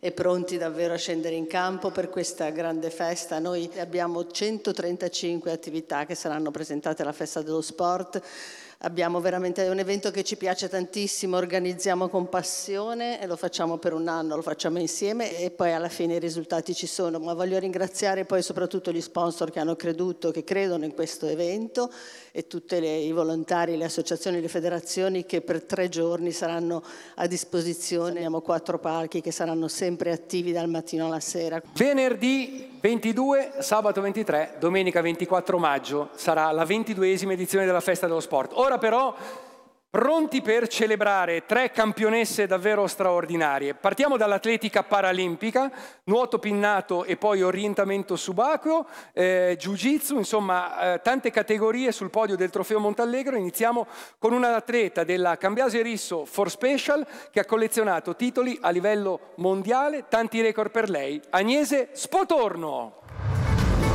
e pronti davvero a scendere in campo per questa grande festa. Noi abbiamo 135 attività che saranno presentate alla Festa dello Sport. Abbiamo veramente un evento che ci piace tantissimo, organizziamo con passione e lo facciamo per un anno, lo facciamo insieme e poi alla fine i risultati ci sono. Ma voglio ringraziare poi soprattutto gli sponsor che hanno creduto, che credono in questo evento e tutti i volontari, le associazioni, le federazioni che per 3 giorni saranno a disposizione. Abbiamo 4 palchi che saranno sempre attivi dal mattino alla sera. Venerdì 22, sabato 23, domenica 24 maggio sarà la 22esima edizione della Festa dello Sport. Ora però pronti per celebrare 3 campionesse davvero straordinarie. Partiamo dall'atletica paralimpica, nuoto pinnato e poi orientamento subacqueo, jiu-jitsu, insomma tante categorie sul podio del Trofeo Montallegro. Iniziamo con una atleta della Cambiase Risso For Special che ha collezionato titoli a livello mondiale, tanti record per lei, Agnese Spotorno.